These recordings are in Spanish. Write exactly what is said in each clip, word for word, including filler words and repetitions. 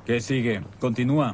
¿Qué sigue? Continúa.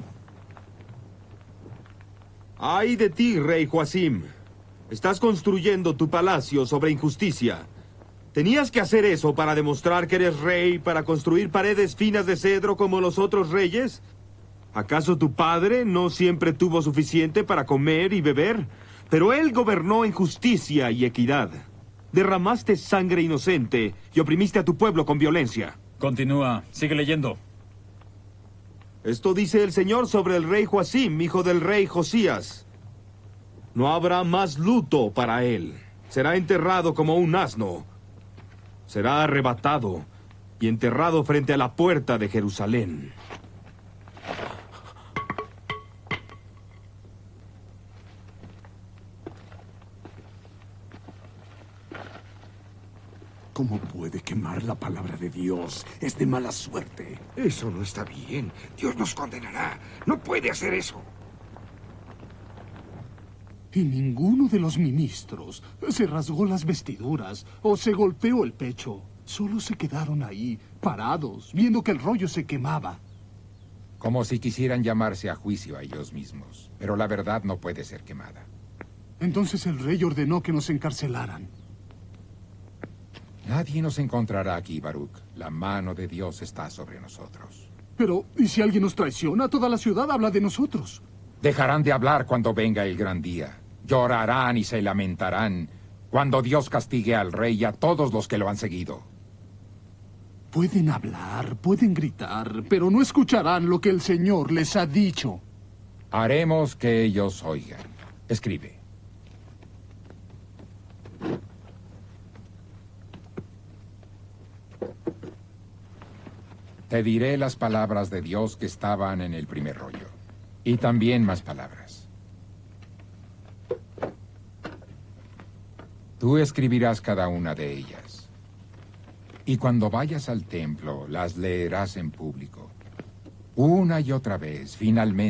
¡Ay de ti, rey Joacim! Estás construyendo tu palacio sobre injusticia. ¿Tenías que hacer eso para demostrar que eres rey, para construir paredes finas de cedro como los otros reyes? ¿Acaso tu padre no siempre tuvo suficiente para comer y beber? Pero él gobernó en justicia y equidad. Derramaste sangre inocente y oprimiste a tu pueblo con violencia. Continúa. Sigue leyendo. Esto dice el Señor sobre el rey Joacim, hijo del rey Josías. No habrá más luto para él. Será enterrado como un asno. Será arrebatado y enterrado frente a la puerta de Jerusalén. ¿Cómo puede quemar la palabra de Dios? Es de mala suerte. Eso no está bien. Dios nos condenará. No puede hacer eso. Y ninguno de los ministros se rasgó las vestiduras o se golpeó el pecho. Solo se quedaron ahí, parados, viendo que el rollo se quemaba. Como si quisieran llamarse a juicio a ellos mismos. Pero la verdad no puede ser quemada. Entonces el rey ordenó que nos encarcelaran. Nadie nos encontrará aquí, Baruch. La mano de Dios está sobre nosotros. Pero, ¿y si alguien nos traiciona? Toda la ciudad habla de nosotros. Dejarán de hablar cuando venga el gran día. Llorarán y se lamentarán cuando Dios castigue al rey y a todos los que lo han seguido. Pueden hablar, pueden gritar, pero no escucharán lo que el Señor les ha dicho. Haremos que ellos oigan. Escribe. Te diré las palabras de Dios que estaban en el primer rollo. Y también más palabras. Tú escribirás cada una de ellas. Y cuando vayas al templo, las leerás en público. Una y otra vez, finalmente.